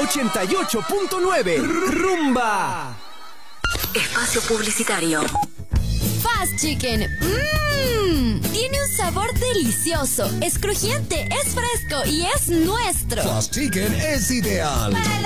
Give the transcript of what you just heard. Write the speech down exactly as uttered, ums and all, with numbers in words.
ochenta y ocho punto nueve. Rumba. Espacio publicitario. Fast Chicken. Mmm. Tiene un sabor delicioso. Es crujiente, es fresco y es nuestro. Fast Chicken es ideal.